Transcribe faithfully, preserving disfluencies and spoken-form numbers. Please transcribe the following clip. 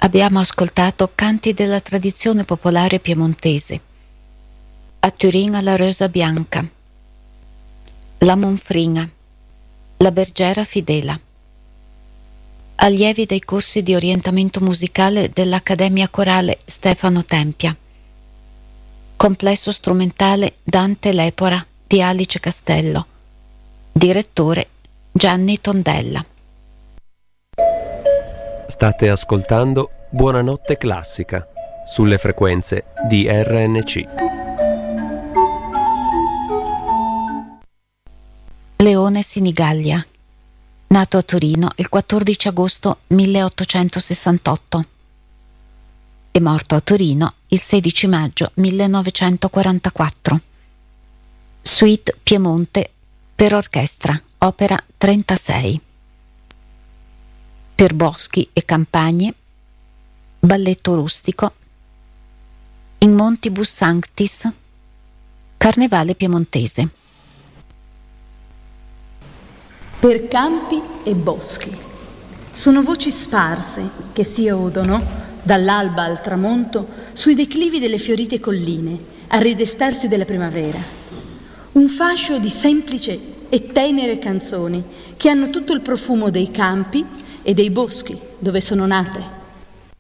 Abbiamo ascoltato canti della tradizione popolare piemontese. A Turin alla Rosa Bianca, la Monfrina, la Bergera Fidela. Allievi dei corsi di orientamento musicale dell'Accademia Corale Stefano Tempia. Complesso strumentale Dante Lepora di Alice Castello. Direttore Gianni Tondella. State ascoltando Buonanotte Classica sulle frequenze di R N C. Leone Sinigaglia, nato a Torino il quattordici agosto milleottocentosessantotto e morto a Torino il sedici maggio millenovecentoquarantaquattro. Suite Piemonte per orchestra, opera trentasei. Per boschi e campagne, balletto rustico, in Montibus Sanctis, carnevale piemontese. Per campi e boschi. Sono voci sparse che si odono, dall'alba al tramonto, sui declivi delle fiorite colline, al ridestarsi della primavera. Un fascio di semplici e tenere canzoni che hanno tutto il profumo dei campi e dei boschi dove sono nate.